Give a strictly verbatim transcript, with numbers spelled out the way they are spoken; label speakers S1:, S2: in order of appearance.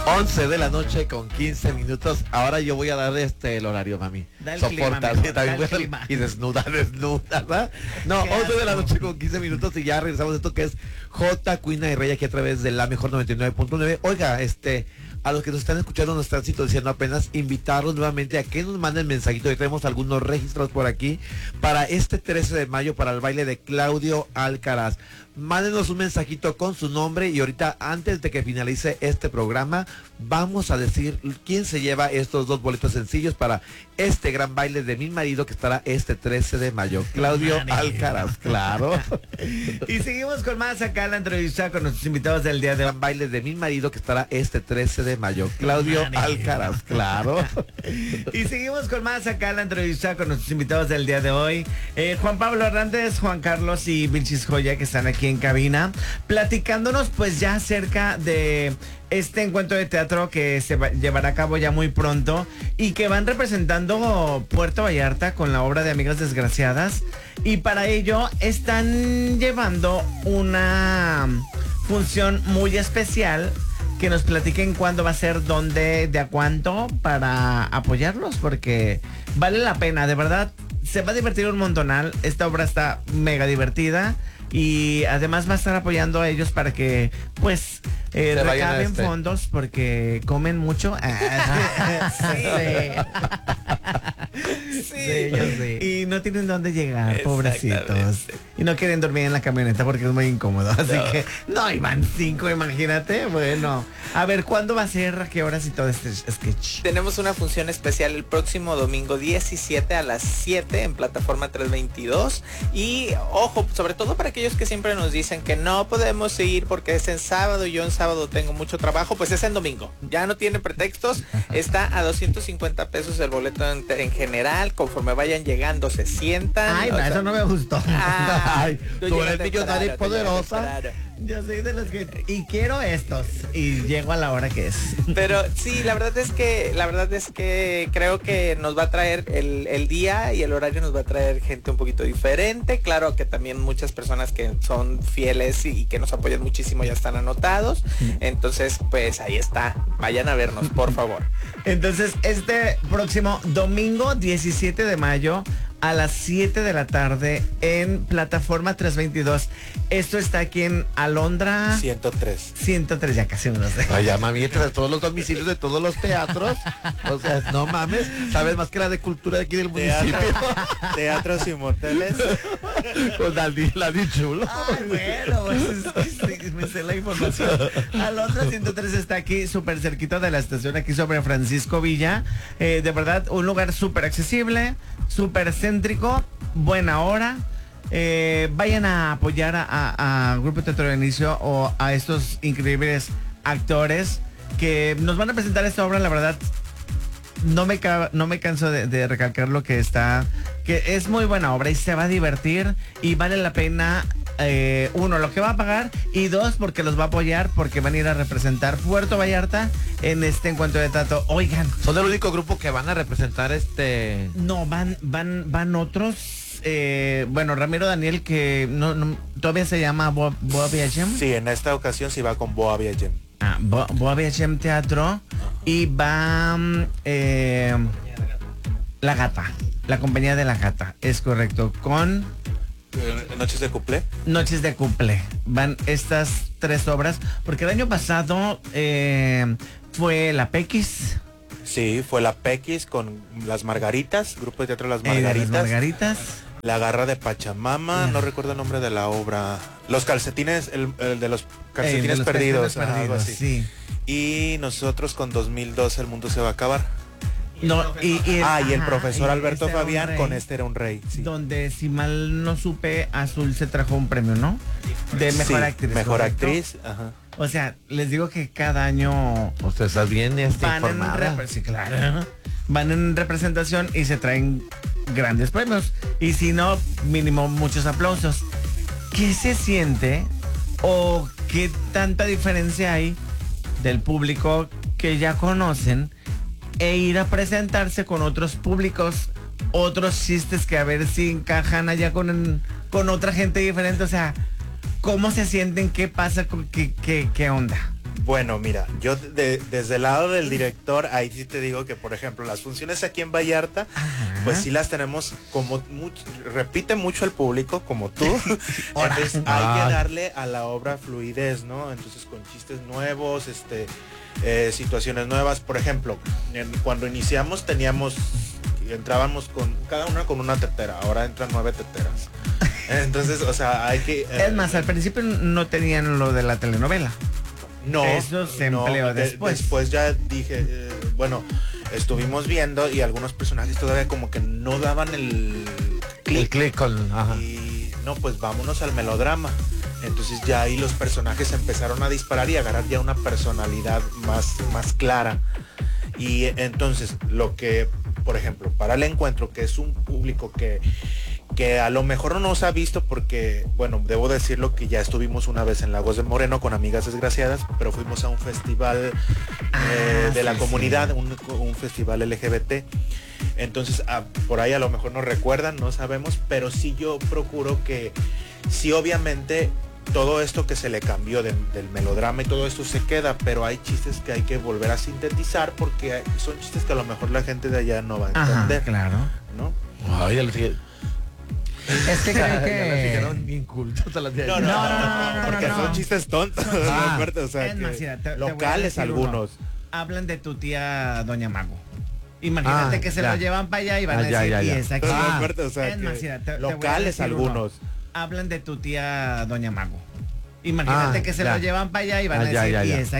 S1: once de la noche con quince minutos. Ahora yo voy a dar este el horario, mami.
S2: Da el
S1: Soporta,
S2: clima,
S1: sí,
S2: mejor,
S1: también
S2: da el
S1: voy a-
S2: clima.
S1: y desnuda, desnuda, ¿verdad? No,
S2: Qué
S1: once de la
S2: asco.
S1: noche con quince minutos y ya regresamos a esto que es J, Cuina y Rey aquí a través de la mejor noventa y nueve punto nueve. Oiga, este, a los que nos están escuchando, nos están sintonizando apenas, invitarlos nuevamente a que nos manden mensajito. Hoy tenemos algunos registros por aquí para este trece de mayo para el baile de Claudio Alcaraz. Mándenos un mensajito con su nombre y ahorita, antes de que finalice este programa, vamos a decir quién se lleva estos dos boletos sencillos para este gran baile de mi marido que estará este trece de mayo. Claudio
S2: Mani.
S1: Alcaraz, claro.
S2: Y seguimos con más acá la entrevista con nuestros invitados del día de hoy.
S1: Gran baile de mi marido que estará este trece de mayo. Claudio
S2: Mani.
S1: Alcaraz, claro.
S2: Y seguimos con más acá la entrevista con nuestros invitados del día de hoy. Eh, Juan Pablo Hernández, Juan Carlos y Vilchis Joya, que están aquí en cabina, platicándonos pues ya acerca de este encuentro de teatro que se va, llevará a cabo ya muy pronto y que van representando Puerto Vallarta con la obra de Amigas Desgraciadas, y para ello están llevando una función muy especial. Que nos platiquen cuándo va a ser, dónde, de a cuánto, para apoyarlos, porque vale la pena, de verdad, se va a divertir un montonal. Esta obra está mega divertida y además va a estar apoyando a ellos para que, pues, eh,
S1: Se vayan a
S2: recaben
S1: este.
S2: fondos porque comen mucho. Ah, sí. Sí, yo sé. Y no tienen dónde llegar, pobrecitos.
S3: Exactamente.
S2: Y no quieren dormir en la camioneta porque es muy incómodo. Así
S3: No.
S2: que no iban cinco, imagínate. Bueno, a ver, ¿cuándo va a ser? ¿A qué horas y todo este sketch?
S3: Tenemos una función especial el próximo domingo diecisiete a las siete en plataforma trescientos veintidós. Y ojo, sobre todo para aquellos que siempre nos dicen que no podemos ir porque es en sábado y yo en sábado tengo mucho trabajo, pues es en domingo. Ya no tiene pretextos. Está a doscientos cincuenta pesos el boleto en, en general. Conforme vayan llegando se sientan.
S2: Ay,
S3: o
S2: no,
S3: sea,
S2: eso no me gustó.
S3: Ah,
S1: Ay, tú
S3: llegas
S1: eres millonaria y
S3: temprano, tú llegas
S1: poderosa.
S3: temprano.
S2: Yo soy de los que... Y quiero estos. Y llego a la hora que es.
S3: Pero sí, la verdad es que la verdad es que creo que nos va a traer el, el día y el horario, nos va a traer gente un poquito diferente. Claro que también muchas personas que son fieles y, y que nos apoyan muchísimo ya están anotados. Entonces, pues ahí está. Vayan a vernos, por favor.
S2: Entonces, este próximo domingo diecisiete de mayo a las siete de la tarde en plataforma trescientos veintidós. Esto está aquí en Alondra
S3: ciento tres.
S2: ciento tres, ya casi no lo sé.
S1: Vaya, mami, entre todos los domicilios de todos los teatros. O sea, no mames, sabes más que la de cultura de aquí del municipio.
S3: Teatros y moteles.
S1: Con la, di- la di chulo.
S2: Ay, bueno, pues es que sí, me sé la información. Alondra ciento tres está aquí, súper cerquita de la estación, aquí sobre Francisco Villa. Eh, de verdad, un lugar súper accesible, súper céntrico, buena hora. Eh, vayan a apoyar a, a- a Grupo Teatro de Inicio o a estos increíbles actores que nos van a presentar esta obra. La verdad, no me, ca- no me canso de, de recalcar lo que está, que es muy buena obra y se va a divertir y vale la pena. Eh, uno, lo que va a pagar, y dos, porque los va a apoyar, porque van a ir a representar Puerto Vallarta en este encuentro de teatro. Oigan,
S1: Son el único grupo que van a representar este.
S2: no, van, van, van otros. Eh, bueno, Ramiro Daniel, que no, no- todavía se llama Boa, Boa Viagem.
S4: Sí, en esta ocasión sí va con Boa Viagem.
S2: Ah, Bo- Boa Viagem Teatro. Y va mm, eh, La Gata, la compañía de La Gata, es correcto, con
S4: Eh, Noches de Cuplé.
S2: Noches de Cumple. Van estas tres obras, porque el año pasado eh, fue La Pequis.
S4: Sí, fue la Pequis con Las Margaritas, Grupo de Teatro Las
S2: eh, de
S4: Margaritas.
S2: las Margaritas.
S4: La Garra de Pachamama,
S2: Ah.
S4: no recuerdo el nombre de la obra. Los calcetines, el, el de los
S2: Eh,
S4: calcetines
S2: de los
S4: perdidos.
S2: calcetines
S4: ajá, algo
S2: perdidos,
S4: así.
S2: sí.
S4: Y nosotros con dos mil doce El Mundo se va a acabar.
S2: No, y, y el,
S4: ah, y el
S2: ajá,
S4: profesor
S2: y
S4: Alberto
S2: este era un
S4: Fabián
S2: rey,
S4: con Este era un rey. Sí.
S2: Donde, si mal no supe, Azul se trajo un premio, ¿no? De mejor
S4: Sí,
S2: actriz.
S4: Mejor
S2: ¿correcto?
S4: actriz, ajá.
S2: O sea, les digo que cada año
S1: Usted está bien este,
S2: van en,
S1: informada.
S2: repre- sí, claro. Van en representación y se traen grandes premios. Y si no, mínimo muchos aplausos. ¿Qué se siente o qué tanta diferencia hay del público que ya conocen e ir a presentarse con otros públicos, otros chistes que a ver si encajan allá con, con otra gente diferente? O sea, ¿cómo se sienten? ¿Qué pasa? ¿Qué, qué, qué onda?
S4: Bueno, mira, yo de- desde el lado del director, ahí sí te digo que, por ejemplo, las funciones aquí en Vallarta,
S2: Ajá.
S4: pues sí las tenemos como, mucho, repite mucho el público, como tú. Entonces hay
S1: Ah.
S4: que darle a la obra fluidez, ¿no? Entonces con chistes nuevos, este, eh, situaciones nuevas. Por ejemplo, en- cuando iniciamos teníamos, entrábamos con, cada una con una tetera, ahora entran nueve teteras. Entonces, o sea, hay que... eh,
S2: Es más, al principio no tenían lo de la telenovela.
S4: No,
S2: Eso se empleó
S4: de-
S2: después.
S4: Después ya dije, eh, bueno, estuvimos viendo y algunos personajes todavía como que no daban el
S1: El
S4: clic.
S1: click con... Ajá.
S4: Y no, pues vámonos al melodrama. Entonces ya ahí los personajes empezaron a disparar y a agarrar ya una personalidad más, más clara. Y entonces lo que, por ejemplo, para el encuentro, que es un público que, que a lo mejor no nos ha visto porque, bueno, debo decirlo que ya estuvimos una vez en Lagos de Moreno con Amigas Desgraciadas, pero fuimos a un festival
S2: Ah,
S4: eh, de
S2: sí,
S4: la
S2: sí.
S4: comunidad, un, un festival L G B T. Entonces, ah, por ahí a lo mejor no recuerdan, no sabemos, pero sí yo procuro que, sí obviamente, todo esto que se le cambió de- del melodrama y todo esto se queda, pero hay chistes que hay que volver a sintetizar porque hay- son chistes que a lo mejor la gente de allá no va a
S2: Ajá,
S4: entender,
S2: claro.
S4: ¿no?
S1: Ay, ya le dije-
S2: Es que
S1: ya
S2: creo
S1: le
S2: que...
S1: fijaron incultos a las de
S4: No,
S1: allá.
S4: no,
S2: No, no, no, no,
S4: porque
S2: no,
S4: son
S2: no.
S4: chistes tontos,
S1: Ah.
S4: aparte, o sea,
S2: Es
S4: que
S2: más, mira, te- te voy a
S4: locales
S2: decir
S4: algunos.
S2: uno. Hablan de tu tía Doña Mago. Imagínate
S1: Ah,
S2: que se
S1: ya.
S2: lo llevan para allá y van
S1: Ah,
S2: a
S1: ya,
S2: decir,
S1: ya,
S2: y
S1: ya.
S2: es aquí.
S4: Entonces,
S1: Ah.
S4: aparte, o sea,
S2: Es más,
S4: que
S2: mira, te- te voy a
S4: locales
S2: decir uno.
S4: algunos.
S2: Hablan de tu tía Doña Mago. Imagínate
S1: Ah,
S2: que se
S1: ya.
S2: lo llevan para allá y van
S1: Ah,
S2: a
S1: ya,
S2: decir,
S1: ya,
S2: y
S1: ya.
S2: es